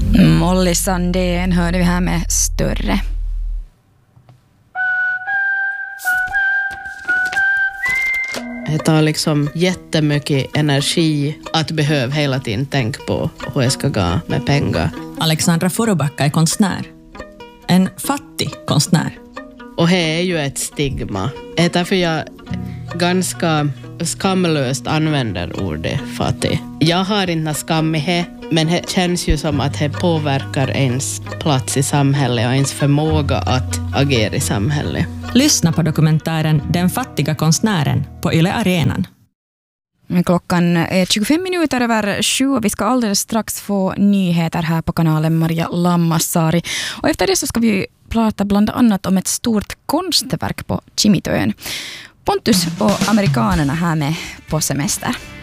Molly Sandén hörde vi här med Större. Det tar liksom jättemycket energi att behöva hela tiden tänka på hur jag ska gå med pengar. Alexandra Forobacka är konstnär. En fattig konstnär. Och det är ju ett stigma. Det är därför jag ganska skamlöst använder ordet fattig. Jag har inte skam i det, men det känns ju som att det påverkar ens plats i samhället och ens förmåga att agera i samhället. Lyssna på dokumentären Den fattiga konstnären på Yle Arenan. Klockan är 25 minuter över 7. Vi ska alldeles strax få nyheter här på kanalen Maria Lammassaari. Och efter det så ska vi prata bland annat om ett stort konstverk på Kimitoön. Pontus och amerikanerna här med på semester.